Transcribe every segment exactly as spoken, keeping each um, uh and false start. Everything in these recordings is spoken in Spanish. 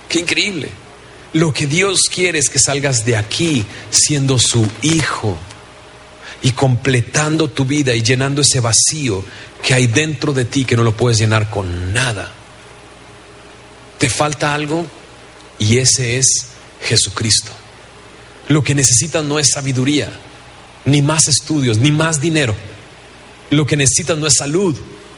Qué increíble. Lo que Dios quiere es que salgas de aquí siendo su hijo y completando tu vida y llenando ese vacío que hay dentro de ti que no lo puedes llenar con nada. Te falta algo y ese es Jesucristo. Lo que necesitas no es sabiduría, ni más estudios, ni más dinero. Lo que necesitas no es salud,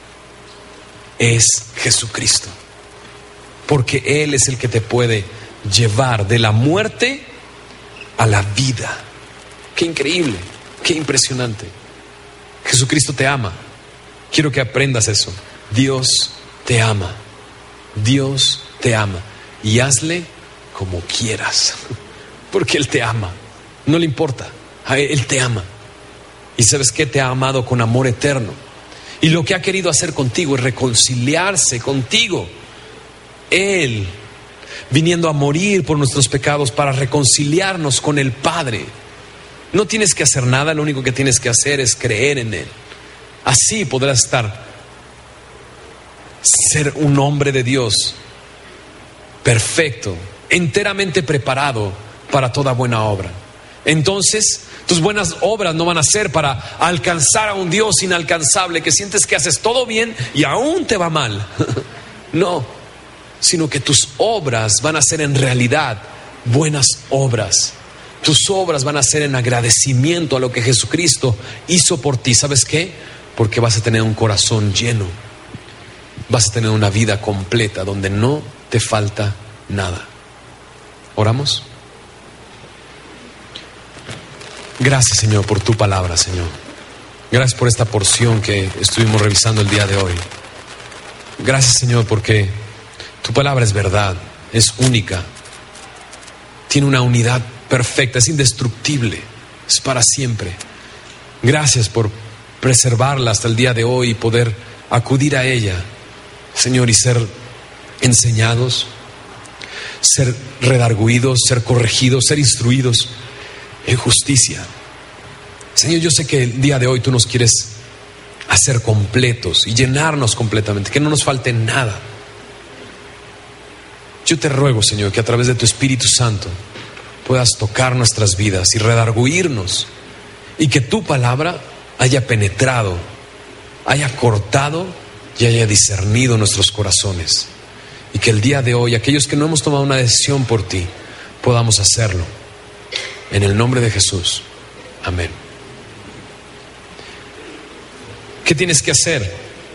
es Jesucristo. Porque Él es el que te puede llevar de la muerte a la vida. Qué increíble, qué impresionante. Jesucristo te ama. Quiero que aprendas eso. Dios te ama. Dios te ama. Y hazle como quieras. Porque Él te ama. No le importa. Él te ama. Y ¿sabes qué? Te ha amado con amor eterno. Y lo que ha querido hacer contigo es reconciliarse contigo. Él viniendo a morir por nuestros pecados para reconciliarnos con el Padre. No tienes que hacer nada, lo único que tienes que hacer es creer en Él. Así podrás estar, ser un hombre de Dios perfecto, enteramente preparado para toda buena obra. Entonces, tus buenas obras no van a ser para alcanzar a un Dios inalcanzable que sientes que haces todo bien y aún te va mal. No, sino que tus obras van a ser en realidad buenas obras. Tus obras van a ser en agradecimiento a lo que Jesucristo hizo por ti. ¿Sabes qué? Porque vas a tener un corazón lleno. Vas a tener una vida completa donde no te falta nada. ¿Oramos? Gracias, Señor, por tu palabra, Señor. Gracias por esta porción que estuvimos revisando el día de hoy. Gracias, Señor, porque tu palabra es verdad, es única. Tiene una unidad perfecta, es indestructible, es para siempre. Gracias por preservarla hasta el día de hoy y poder acudir a ella, Señor, y ser enseñados, ser redarguidos, ser corregidos, ser instruidos en justicia. Señor, yo sé que el día de hoy tú nos quieres hacer completos y llenarnos completamente, que no nos falte nada. Yo te ruego, Señor, que a través de tu Espíritu Santo puedas tocar nuestras vidas y redarguirnos, y que tu palabra haya penetrado, haya cortado y haya discernido nuestros corazones, y que el día de hoy aquellos que no hemos tomado una decisión por ti podamos hacerlo. En el nombre de Jesús. Amén. ¿Qué tienes que hacer?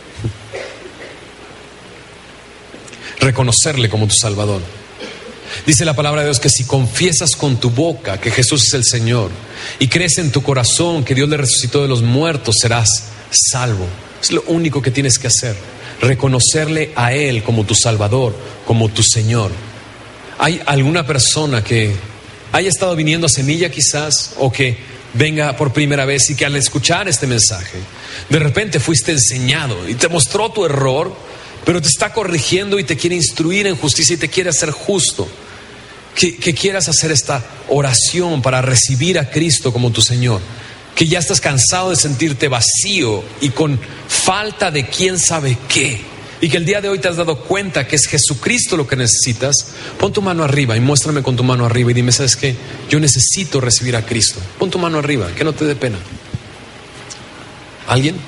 Reconocerle como tu Salvador. Dice la palabra de Dios que si confiesas con tu boca que Jesús es el Señor y crees en tu corazón que Dios le resucitó de los muertos, serás salvo. Es lo único que tienes que hacer. Reconocerle a Él como tu Salvador, como tu Señor. ¿Hay alguna persona que haya estado viniendo a Semilla quizás, o que venga por primera vez y que al escuchar este mensaje de repente fuiste enseñado y te mostró tu error, pero te está corrigiendo y te quiere instruir en justicia y te quiere hacer justo? Que, que quieras hacer esta oración para recibir a Cristo como tu Señor, que ya estás cansado de sentirte vacío y con falta de quién sabe qué, y que el día de hoy te has dado cuenta que es Jesucristo lo que necesitas. Pon tu mano arriba y muéstrame con tu mano arriba y dime, ¿sabes qué? Yo necesito recibir a Cristo. Pon tu mano arriba, que no te dé pena. ¿Alguien?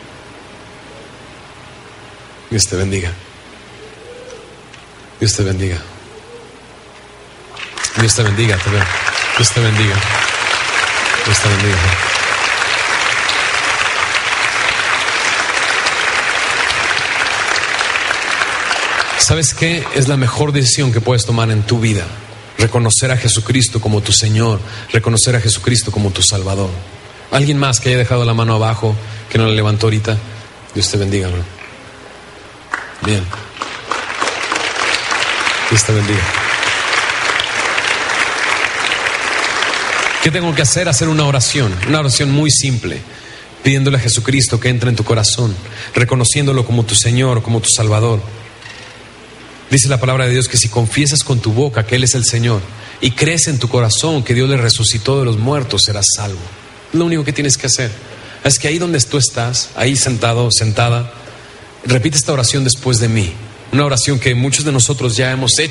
Dios te bendiga. Dios te bendiga. Dios te bendiga, te veo. Dios te bendiga. Dios te bendiga. ¿Sabes qué? Es la mejor decisión que puedes tomar en tu vida. Reconocer a Jesucristo como tu Señor, reconocer a Jesucristo como tu Salvador. ¿Alguien más que haya dejado la mano abajo, que no la levantó ahorita? Dios te bendiga, bro. Bien. Dios te bendiga. ¿Qué tengo que hacer? Hacer una oración, una oración muy simple, pidiéndole a Jesucristo que entre en tu corazón, reconociéndolo como tu Señor, como tu Salvador. Dice la palabra de Dios que si confiesas con tu boca que Él es el Señor y crees en tu corazón que Dios le resucitó de los muertos, serás salvo. Es lo único que tienes que hacer. Es que ahí donde tú estás, ahí sentado, sentada, repite esta oración después de mí. Una oración que muchos de nosotros ya hemos hecho.